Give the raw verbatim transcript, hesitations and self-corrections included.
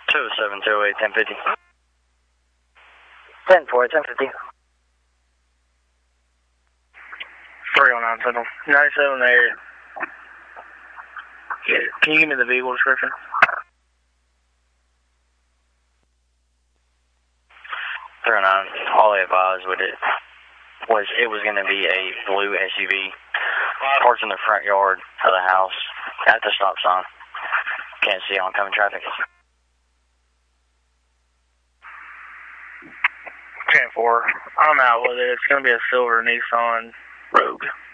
two oh seven, two oh eight, ten fifty. ten four, ten fifty. three oh nine Central. ninety-seven area. Yeah. Can you give me the vehicle description? three oh nine, all I advised with it was it was going to be a blue S U V parked in the front yard of the house at the stop sign. Can't see oncoming traffic. ten four. I'm out with it. It's going to be a silver Nissan Rogue.